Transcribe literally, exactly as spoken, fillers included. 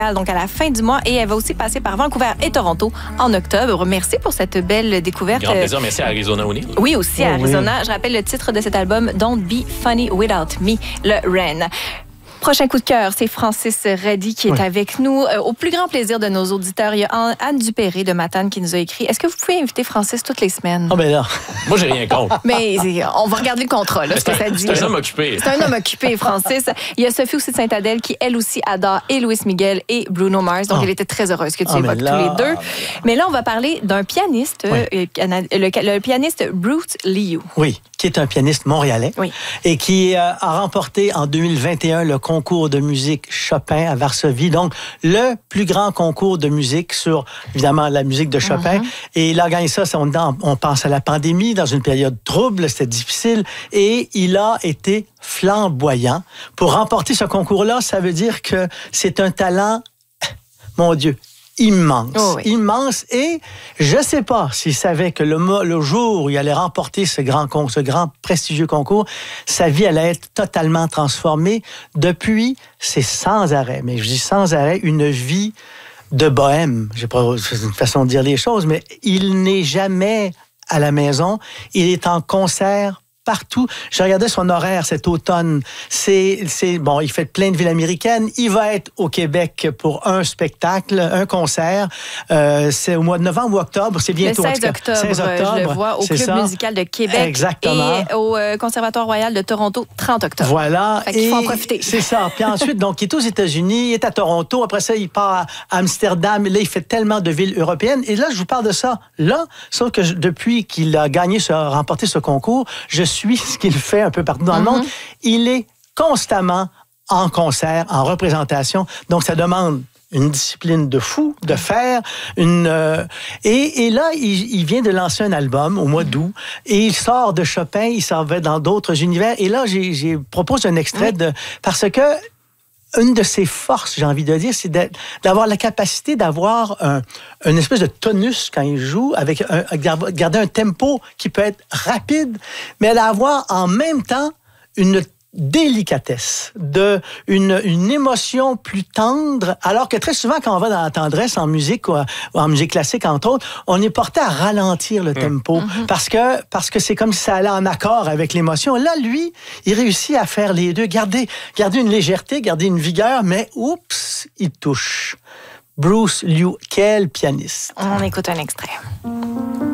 donc à la fin du mois, et elle va aussi passer par Vancouver et Toronto en octobre. Merci pour cette belle découverte. Grand plaisir. Merci à Arizona O'Neill. Oui, aussi à Oh, Arizona. oui. Je rappelle le titre de cet album, Don't Be Funny Without Me, le Ren. Prochain coup de cœur, c'est Francis Reddy qui est oui. avec nous. Euh, au plus grand plaisir de nos auditeurs, il y a Anne Dupéré de Matane qui nous a écrit. Est-ce que vous pouvez inviter Francis toutes les semaines? Ah, ben là. Moi, j'ai rien contre. Mais on va regarder le contrat, là, ce que ça dit. C'est un homme occupé. C'est un homme occupé, Francis. Il y a Sophie aussi de Sainte-Adèle qui, elle aussi, adore et Luis Miguel et Bruno Mars. Donc, Oh. elle était très heureuse que tu Ah, évoques mais là, tous les deux. ah, Mais là, on va parler d'un pianiste, Oui. euh, cana- le, le pianiste Bruce Liu. Oui, qui est un pianiste montréalais Oui. et qui euh, a remporté en deux mille vingt et un le concours de musique Chopin à Varsovie. Donc, le plus grand concours de musique sur, évidemment, la musique de Chopin. Mm-hmm. Et il a gagné ça, on, on pense à la pandémie, dans une période trouble, c'était difficile. Et il a été flamboyant. Pour remporter ce concours-là, ça veut dire que c'est un talent, mon Dieu, immense, Oh oui. immense. Et je ne sais pas s'il savait que le, mo- le jour où il allait remporter ce grand, con- ce grand prestigieux concours, sa vie allait être totalement transformée. Depuis, c'est sans arrêt, mais je dis sans arrêt, une vie de bohème. Je sais pas, c'est une façon de dire les choses, mais il n'est jamais à la maison. Il est en concert partout. Je regardais son horaire cet automne. C'est, c'est, bon, il fait plein de villes américaines. Il va être au Québec pour un spectacle, un concert. Euh, c'est au mois de novembre ou octobre. C'est bientôt. Le en tout seize cas. octobre, seize octobre, je le vois au c'est Club ça. musical de Québec. Exactement. Et au euh, Conservatoire royal de Toronto, trente octobre. Voilà. Fait qu'il faut en profiter. C'est ça. Puis ensuite, donc, il est aux États-Unis, il est à Toronto. Après ça, il part à Amsterdam. Là, il fait tellement de villes européennes. Et là, je vous parle de ça. Là, sauf que je- depuis qu'il a gagné, ce, remporté ce concours, je suis ce qu'il fait un peu partout dans le monde. Il est constamment en concert, en représentation. Donc, ça demande une discipline de fou, de faire une... euh, et, et là, il, il vient de lancer un album au mois d'août et il sort de Chopin, il s'en va dans d'autres univers. Et là, j'ai, j'ai propose un extrait de... Parce que une de ses forces, j'ai envie de dire, c'est d'être- d'avoir la capacité d'avoir un, une espèce de tonus quand il joue, avec un, garder un tempo qui peut être rapide, mais d'avoir en même temps une délicatesse, de une, une émotion plus tendre, alors que très souvent, quand on va dans la tendresse en musique ou en musique classique, entre autres, on est porté à ralentir le tempo parce que parce que c'est comme si ça allait en accord avec l'émotion. Là, lui, il réussit à faire les deux, garder, garder une légèreté, garder une vigueur, mais oups, il touche. Bruce Liu, quel pianiste. On écoute un extrait.